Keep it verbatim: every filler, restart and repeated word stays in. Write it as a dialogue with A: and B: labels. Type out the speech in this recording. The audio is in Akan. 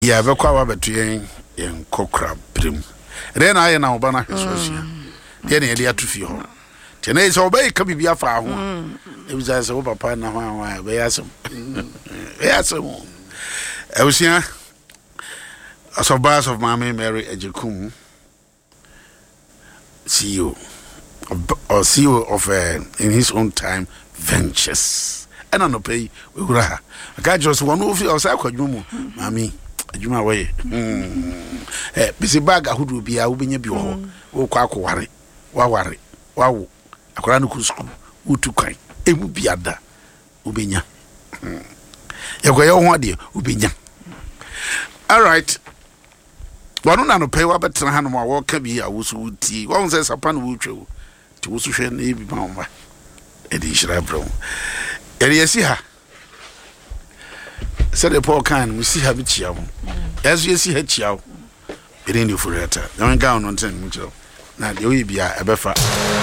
A: Yeah, be kwa betu yen yen kokra prim. Re na aye na oba na hwesosia. De na ele atufi ho. Te na so oba ka bibia fa ho. E bi za so papa na ho ho be yasem. Be yasem. E usia as of Bars of Mama Mary Ejekum, C E O or C E O of uh, in his own time ventures. And on the pay we were I got just one of your psycho, Mammy. Juma way. Eh, busy bag a hood will be a wubin bio, or quack worry, wa worry, wow, a chronicle school, who took kind, it would be at that Ubinya. You go your one dear, Ubinya. All right. One no pay what better hand more walk can be a wusu tea. One says upon wucho to wusu shen maybe mama. Eddie Shrabro. Eddie, I see her. Said the poor kind, we see her with chow. As you see her chow, it ain't you for her. Don't go on ten, Mucho. Now, the way be a befa.